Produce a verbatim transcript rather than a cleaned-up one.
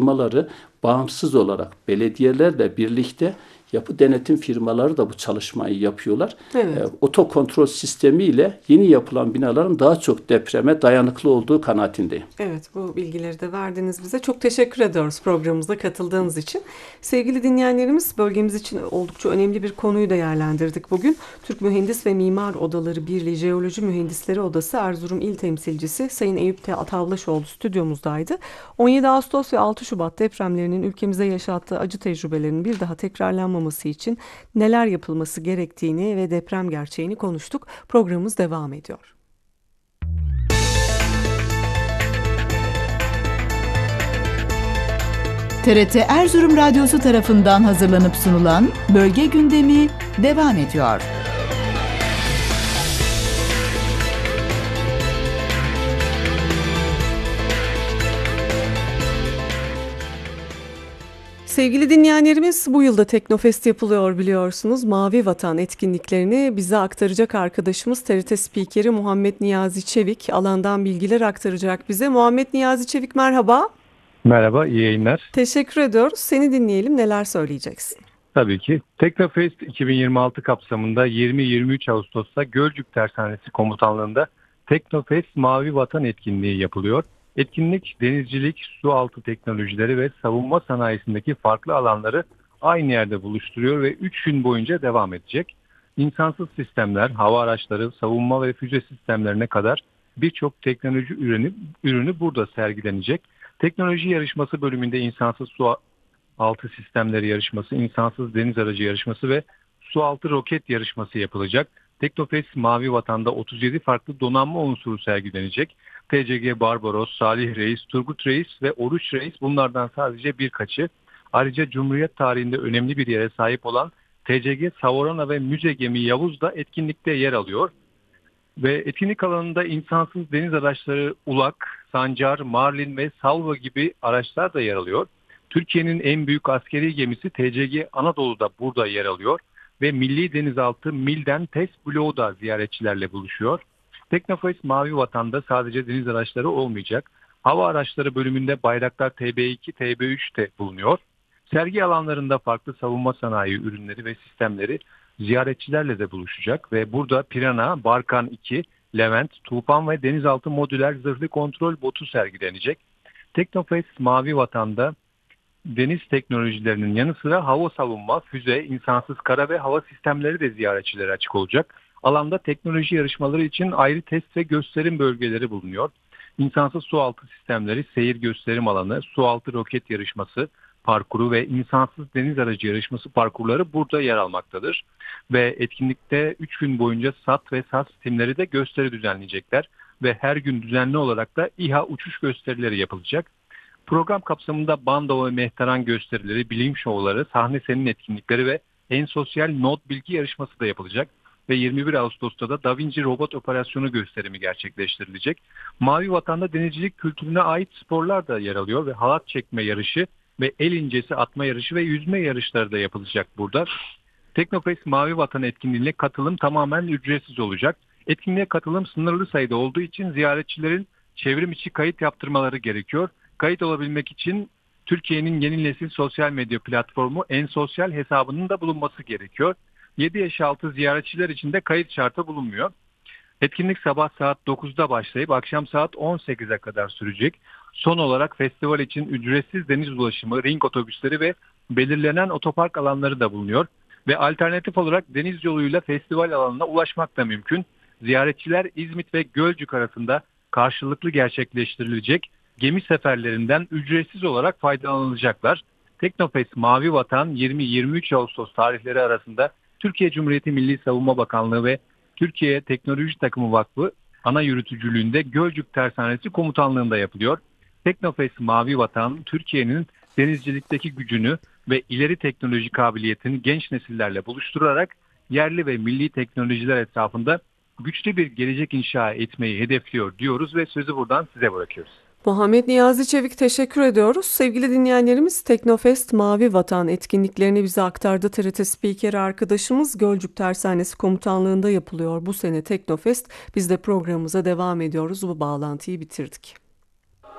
firmaları bağımsız olarak belediyelerle birlikte yapı denetim firmaları da bu çalışmayı yapıyorlar. Evet. E, otokontrol sistemiyle yeni yapılan binaların daha çok depreme dayanıklı olduğu kanaatindeyim. Evet, bu bilgileri de verdiniz bize. Çok teşekkür ediyoruz programımıza katıldığınız için. Sevgili dinleyenlerimiz, bölgemiz için oldukça önemli bir konuyu değerlendirdik bugün. Türk Mühendis ve Mimar Odaları Birliği Jeoloji Mühendisleri Odası Erzurum İl Temsilcisi Sayın Eyüp T. Atavlaşoğlu stüdyomuzdaydı. on yedi Ağustos ve altı Şubat depremlerinin ülkemize yaşattığı acı tecrübelerin bir daha tekrarlanmaması için neler yapılması gerektiğini ve deprem gerçeğini konuştuk. Programımız devam ediyor. T R T Erzurum Radyosu tarafından hazırlanıp sunulan Bölge Gündemi devam ediyor. Sevgili dinleyenlerimiz, bu yılda Teknofest yapılıyor biliyorsunuz. Mavi Vatan etkinliklerini bize aktaracak arkadaşımız T R T spikeri Muhammed Niyazi Çevik alandan bilgiler aktaracak bize. Muhammed Niyazi Çevik, merhaba. Merhaba, iyi yayınlar. Teşekkür ediyoruz. Seni dinleyelim, neler söyleyeceksin? Tabii ki. Teknofest iki bin yirmi altı kapsamında yirmi yirmi üç Ağustos'ta Gölcük Tersanesi Komutanlığı'nda Teknofest Mavi Vatan etkinliği yapılıyor. Etkinlik, denizcilik, su altı teknolojileri ve savunma sanayisindeki farklı alanları aynı yerde buluşturuyor ve üç gün boyunca devam edecek. İnsansız sistemler, hava araçları, savunma ve füze sistemlerine kadar birçok teknoloji ürünü, ürünü burada sergilenecek. Teknoloji yarışması bölümünde insansız su altı sistemleri yarışması, insansız deniz aracı yarışması ve su altı roket yarışması yapılacak. Teknofest Mavi Vatan'da otuz yedi farklı donanma unsuru sergilenecek. T C G Barbaros, Salih Reis, Turgut Reis ve Oruç Reis bunlardan sadece birkaçı. Ayrıca Cumhuriyet tarihinde önemli bir yere sahip olan T C G Savorana ve müze gemi Yavuz da etkinlikte yer alıyor. Ve etkinlik alanında insansız deniz araçları Ulak, Sancar, Marlin ve Salva gibi araçlar da yer alıyor. Türkiye'nin en büyük askeri gemisi T C G Anadolu da burada yer alıyor. Ve Milli Denizaltı Mil'den test bloğu da ziyaretçilerle buluşuyor. Teknofest Mavi Vatan'da sadece deniz araçları olmayacak. Hava araçları bölümünde Bayraktar T B iki, T B üç de bulunuyor. Sergi alanlarında farklı savunma sanayi ürünleri ve sistemleri ziyaretçilerle de buluşacak ve burada Pirana, Barkan iki, Levent, Tufan ve denizaltı modüler zırhlı kontrol botu sergilenecek. Teknofest Mavi Vatan'da deniz teknolojilerinin yanı sıra hava savunma, füze, insansız kara ve hava sistemleri de ziyaretçilere açık olacak. Alanda teknoloji yarışmaları için ayrı test ve gösterim bölgeleri bulunuyor. İnsansız sualtı sistemleri, seyir gösterim alanı, sualtı roket yarışması parkuru ve insansız deniz aracı yarışması parkurları burada yer almaktadır. Ve etkinlikte üç gün boyunca SAT ve SAS timleri de gösteri düzenleyecekler. Ve her gün düzenli olarak da İHA uçuş gösterileri yapılacak. Program kapsamında bando ve mehteran gösterileri, bilim şovları, sahne senin etkinlikleri ve en sosyal not bilgi yarışması da yapılacak. Ve yirmi bir Ağustos'ta da Da Vinci robot operasyonu gösterimi gerçekleştirilecek. Mavi Vatan'da denizcilik kültürüne ait sporlar da yer alıyor ve halat çekme yarışı ve el incesi atma yarışı ve yüzme yarışları da yapılacak burada. Teknofest Mavi Vatan etkinliğine katılım tamamen ücretsiz olacak. Etkinliğe katılım sınırlı sayıda olduğu için ziyaretçilerin çevrim içi kayıt yaptırmaları gerekiyor. Kayıt olabilmek için Türkiye'nin yeni nesil sosyal medya platformu En Sosyal hesabının da bulunması gerekiyor. yedi yaş altı ziyaretçiler için de kayıt şartı bulunmuyor. Etkinlik sabah saat dokuzda başlayıp akşam saat on sekize kadar sürecek. Son olarak festival için ücretsiz deniz ulaşımı, ring otobüsleri ve belirlenen otopark alanları da bulunuyor. Ve alternatif olarak deniz yoluyla festival alanına ulaşmak da mümkün. Ziyaretçiler İzmit ve Gölcük arasında karşılıklı gerçekleştirilecek gemi seferlerinden ücretsiz olarak faydalanacaklar. Teknofest Mavi Vatan yirmi yirmi üç Ağustos tarihleri arasında Türkiye Cumhuriyeti Milli Savunma Bakanlığı ve Türkiye Teknoloji Takımı Vakfı ana yürütücülüğünde Gölcük Tersanesi Komutanlığı'nda yapılıyor. Teknofest Mavi Vatan, Türkiye'nin denizcilikteki gücünü ve ileri teknoloji kabiliyetini genç nesillerle buluşturarak yerli ve milli teknolojiler etrafında güçlü bir gelecek inşa etmeyi hedefliyor diyoruz ve sözü buradan size bırakıyoruz. Muhammed Niyazi Çevik, teşekkür ediyoruz. Sevgili dinleyenlerimiz, Teknofest Mavi Vatan etkinliklerini bize aktardı. T R T spikeri arkadaşımız Gölcük Tersanesi Komutanlığı'nda yapılıyor bu sene Teknofest. Biz de programımıza devam ediyoruz. Bu bağlantıyı bitirdik.